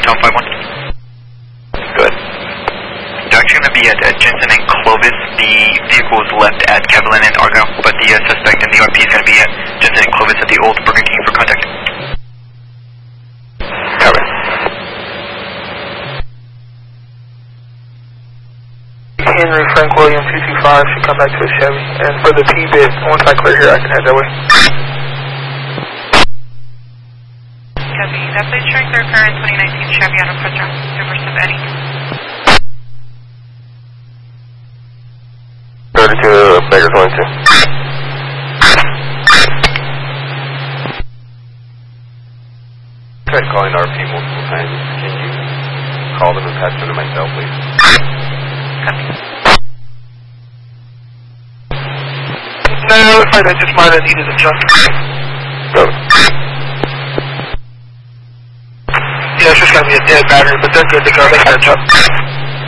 Tom 5-1. Good. They're actually going to be at Jensen and Clovis. The vehicle was left at Cavalin and Argyle, but the suspect in the RP is going to be at Jensen and Clovis at the old Burger King for contact. Cover. Henry Frank William 225 should come back to a Chevy. And for the P-bit, once I clear here, I can head that way. Copy. That's a showing their current 2019 Chevy out of Petro, reverse of Eddie. 32, Baker 22. Tried calling RP multiple times. Can you call them and patch them to my cell, please? Copy. No, it looks like that's just mine that needed adjustment. Go. Yeah, it's just going to be a dead battery, but they're good to go. They can adjust.